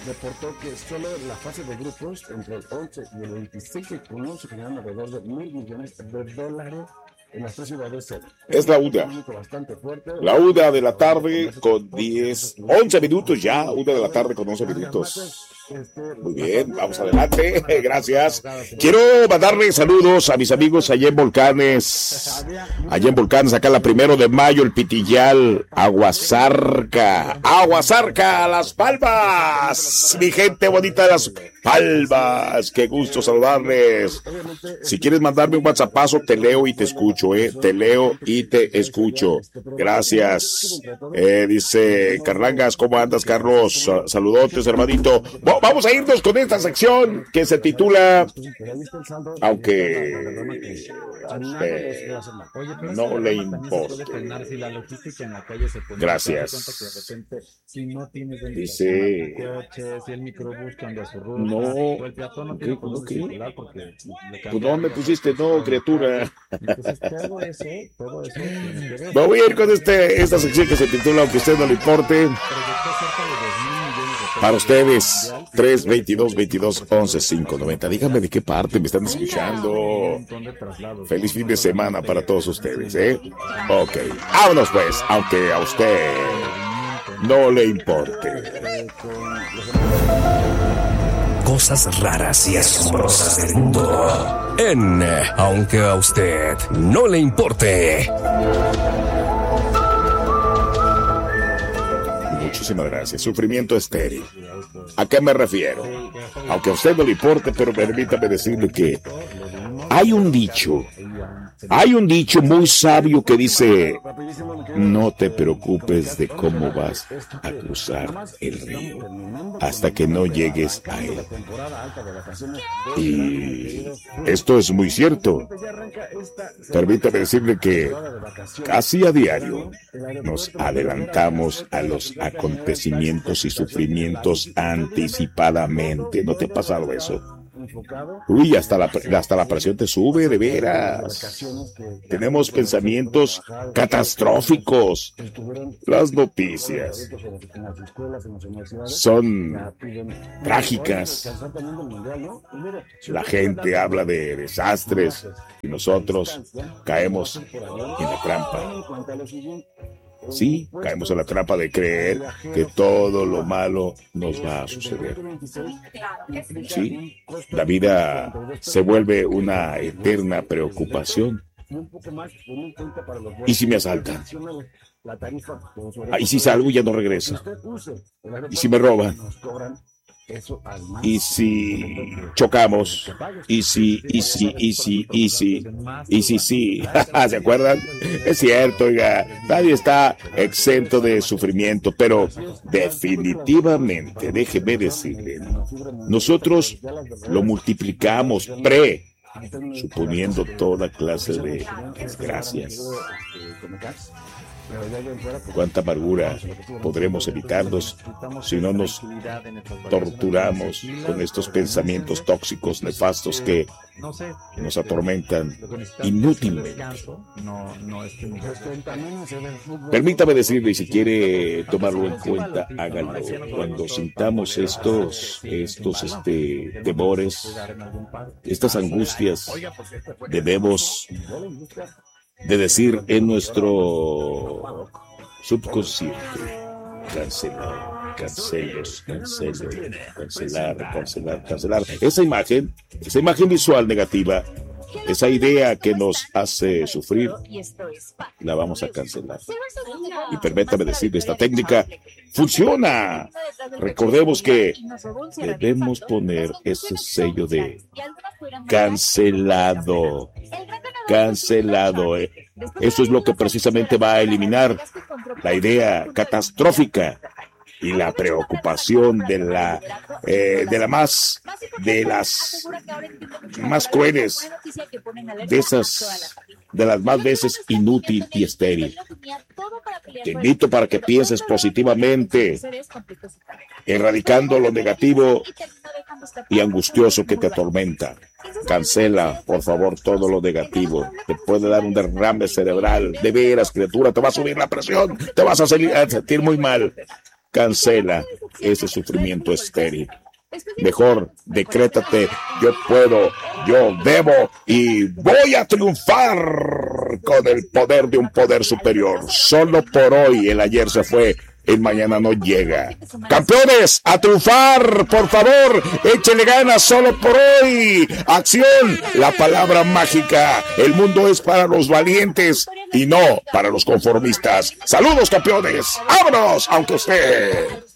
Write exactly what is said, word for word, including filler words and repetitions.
reportó que solo en la fase de grupos, entre el once y el veintiséis de junio, se generaron alrededor de mil millones de dólares en las tres ciudades. Es la una. La una de la tarde con diez, once minutos ya. Una de la tarde con once minutos. Muy bien, vamos adelante. Gracias. Quiero mandarle saludos a mis amigos allá en Volcanes. Allá en Volcanes, acá la primero de mayo, el Pitillal, Aguasarca. Aguasarca, Las Palmas. Mi gente bonita de Las Palmas. Qué gusto saludarles. Si quieres mandarme un WhatsAppazo, te leo y te escucho, eh. Te leo y te escucho. Gracias. Eh, dice Carlangas, ¿cómo andas, Carlos? Saludotes, hermanito. Vamos a irnos con esta sección que se titula Aunque eh, no le importe. Gracias. Dice no, ¿qué? ¿Qué? Pues no me pusiste no, criatura. Me voy a ir con este esta sección que se titula Aunque a usted no le importe. Para ustedes, tres veintidós veintidós once cinco noventa. Díganme de qué parte me están escuchando. Feliz fin de semana para todos ustedes, ¿eh? Ok, vámonos pues, aunque a usted no le importe. Cosas raras y asombrosas del mundo en Aunque a usted no le importe. Muchísimas gracias. Sufrimiento estéril. ¿A qué me refiero? Aunque a usted no le importe, pero permítame decirle que hay un dicho, hay un dicho muy sabio que dice: no te preocupes de cómo vas a cruzar el río hasta que no llegues a él. Y esto es muy cierto. Permítame decirle que casi a diario nos adelantamos a los acontecimientos y sufrimientos anticipadamente. ¿No te ha pasado eso? Uy, hasta la, hasta la presión te sube, de veras. Tenemos pensamientos catastróficos. Las noticias son trágicas. La gente habla de desastres y nosotros caemos en la trampa. Sí, caemos en la trampa de creer que todo lo malo nos va a suceder. Sí, la vida se vuelve una eterna preocupación. ¿Y si me asaltan? ¿Y si salgo y ya no regreso? ¿Y si me roban? Y si chocamos, y si, y si, y si, y si, y si, sí, ¿se acuerdan? Es cierto, oiga, nadie está exento de sufrimiento, pero definitivamente, déjeme decirle, nosotros lo multiplicamos pre, suponiendo toda clase de desgracias. Cuánta amargura podremos evitarnos si no nos torturamos con estos pensamientos tóxicos, nefastos que nos atormentan inútilmente. Permítame decirle, y si quiere tomarlo en cuenta, hágalo. Cuando sintamos estos, estos este, temores, estas angustias, debemos de decir en nuestro subconsciente: cancelar, cancelos, cancelo, cancelar, cancelar, cancelar. Esa imagen, esa imagen visual negativa, esa idea que nos hace sufrir, la vamos a cancelar. Y permítame decirle, esta técnica funciona. Recordemos que debemos poner ese sello de cancelado. Cancelado. Eh. Eso es lo que precisamente va a eliminar la idea catastrófica y la preocupación de la eh, de la más de las más crueles, de esas de las más veces inútil y estéril. Te invito para que pienses positivamente, erradicando lo negativo y angustioso que te atormenta. Cancela, por favor, todo lo negativo. Te puede dar un derrame cerebral. De veras, criatura, te va a subir la presión, te vas a sentir muy mal. cancela ese sufrimiento estéril. Mejor decrétate, yo puedo, yo debo y voy a triunfar con el poder de un poder superior. Solo por hoy, el ayer se fue, el mañana no llega. Campeones, a triunfar, por favor, échele ganas solo por hoy. Acción, la palabra mágica. El mundo es para los valientes y no para los conformistas. Saludos, campeones. ¡Vámonos! Aunque usted...